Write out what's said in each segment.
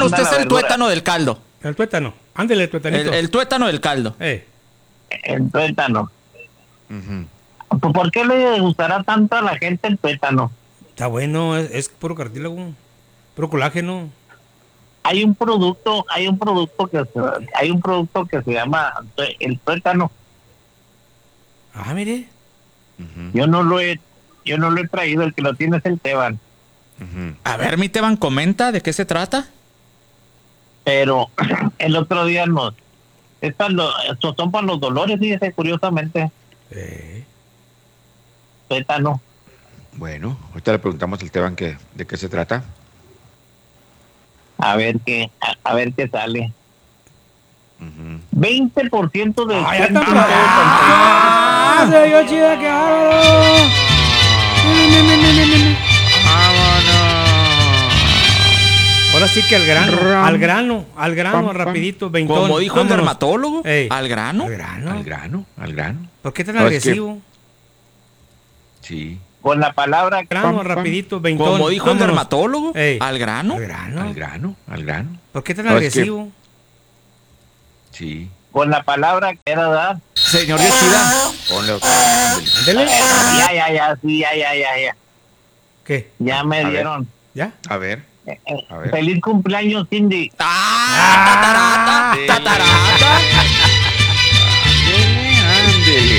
Bueno, manda usted es la el verdura. tuétano del caldo. El tuétano. Ándele, tuétanito. El tuétano del caldo. El tuétano. Ujú. ¿Por qué le gustará tanto a la gente el tuétano? Está bueno, es puro cartílago. Puro colágeno. Hay un producto que se llama el tuétano. Ah, mire. Ujú. Yo no lo he traído, el que lo tiene es el Teban. Ujú. A ver, mi Teban, comenta de qué se trata. Pero el otro día estos son para los dolores, fíjese, curiosamente, tuétano. Bueno, ahorita le preguntamos al Teban de qué se trata. A ver qué sale. Ujú. 20% de ¡Ah, ya descuento está! en todo ¡Ah, se dio chida, qué bárbaro! Ahora sí que al grano, rapidito, veintón. Como dijo el Vámonos. dermatólogo, Ey. al grano. Al grano. ¿Por qué tan No, es que- agresivo? Sí. con la palabra Grano, pam. rapidito, veintón. Como dijo el Vámonos. dermatólogo, Ey. al grano. Al grano. ¿Por qué tan No, es que- agresivo? Sí. con la palabra que era dar. Señor Yoshida, Ponle otro. Ándele. Ya. ¿Qué? Ya me A ver. dieron. ¿Ya? A ver. A ver. Feliz cumpleaños, Cindy. ¡ah! ¡Tatarata! Ándele.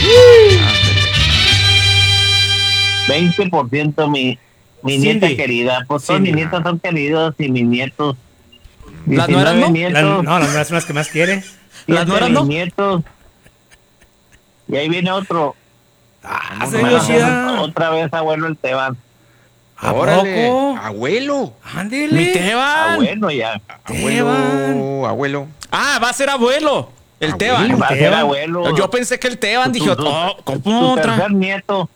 20% mi Cindy. nieta querida. Pues todos Cindy. mis nietos son queridos y mis nietos. ¿Las nueras 19 no? nietos. No, las nueras son las que más quiere. ¿Las 7 nueras no? nietos. Y ahí viene otro. Ah, señor Yoshida. Otra vez abuelo el Teban. ¿A Órale. poco? Abuelo. Ándele. Mi Teban. Bueno, ya. Abuelo. Ah, va a ser abuelo. El Abuelo. Teban. Va a ser Teban. abuelo. Yo pensé que el Teban, dije, Tu ¿cómo tercer otra? nieto.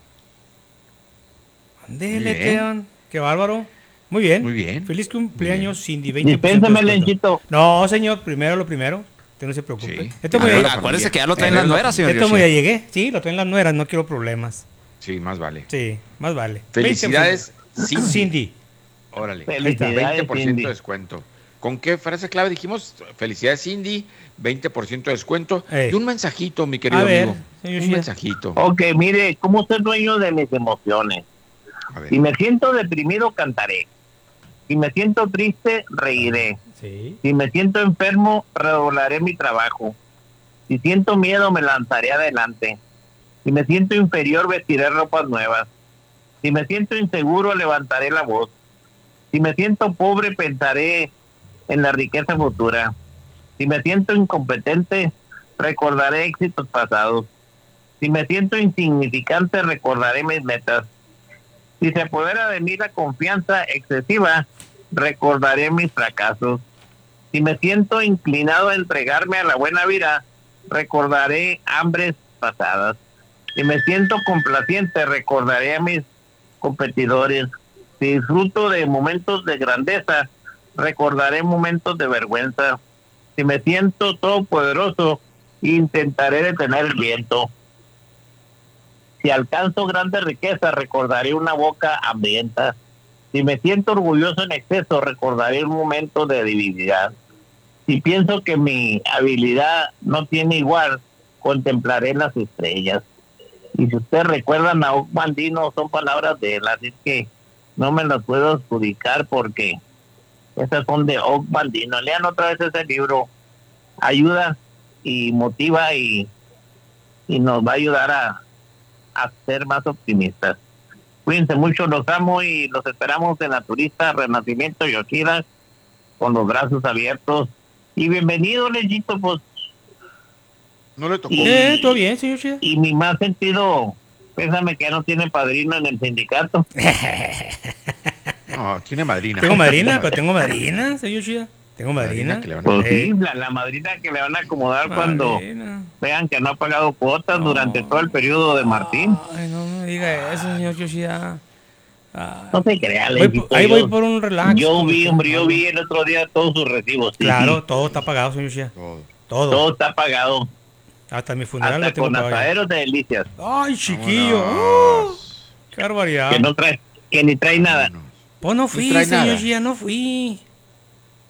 Ándele, Bien. Teban. Qué bárbaro. Muy bien. Muy bien. Feliz cumpleaños, Cindy. 20% Dispénsame, de descuento. Lenchito. No, señor, primero lo primero. Usted no se preocupe. Sí. Esto muy Abuelo, Acuérdese familia. que ya lo traen las nueras, señor Esto muy ya Yoshida. llegué. Sí, lo traen las nueras, no quiero problemas. Sí, más vale. Sí, más vale. Felicidades, 20%. Cindy. Cindy. Órale. Felicidades, 20% Cindy. de descuento. ¿Con qué frase clave dijimos? Felicidades, Cindy. 20% de descuento. Ey. Y un mensajito, mi querido A ver, amigo. señor Un Yoshida. mensajito. Ok, mire, ¿cómo soy dueño de mis emociones? A ver. Si me siento deprimido, cantaré. Si me siento triste, reiré. Sí. Si me siento enfermo, redoblaré mi trabajo. Si siento miedo, me lanzaré adelante. Si me siento inferior, vestiré ropas nuevas. Si me siento inseguro, levantaré la voz. Si me siento pobre, pensaré en la riqueza futura. Si me siento incompetente, recordaré éxitos pasados. Si me siento insignificante, recordaré mis metas. Si se apodera de mí la confianza excesiva, recordaré mis fracasos. Si me siento inclinado a entregarme a la buena vida, recordaré hambres pasadas. Si me siento complaciente, recordaré a mis competidores. Si disfruto de momentos de grandeza, recordaré momentos de vergüenza. Si me siento todopoderoso, intentaré detener el viento. Si alcanzo grandes riquezas, recordaré una boca hambrienta. Si me siento orgulloso en exceso, recordaré un momento de debilidad. Si pienso que mi habilidad no tiene igual, contemplaré las estrellas. Y si ustedes recuerdan a Oc Bandino, son palabras de él, así que no me las puedo adjudicar porque esas son de Oc Bandino. Lean otra vez ese libro, ayuda y motiva y nos va a ayudar a ser más optimistas. Cuídense mucho, los amo y los esperamos en la Turista Renacimiento Yoshida con los brazos abiertos. Y bienvenido, Lechito, pues. No le tocó. ¿Todo bien, señor Yoshida? Y mi más sentido, pésame que ya no tiene padrino en el sindicato. No, tiene madrina. Tengo madrina, pero tengo madrina, señor Yoshida. Tengo madrina. que le van a- Pues Eh. sí, la madrina que le van a acomodar cuando Madrina. vean que no ha pagado cuotas durante todo el periodo de Martín. Ay, no me diga eso, señor Yoshida. Ay. No se crea, Voy Lechito, por- ahí voy por un relax. Yo como vi, que- hombre, yo vi el otro día todos sus recibos. Sí, Claro, sí, todo está pagado, señor Yoshida. Todo. Todo. todo está pagado. Hasta mi funeral Hasta lo tengo con pagado. asaderos de delicias. Ay, chiquillo. Vámonos. Qué barbaridad. Que no trae, que ni trae nada. Vámonos. Pues no fui, trae señor nada. Yoshida, no fui.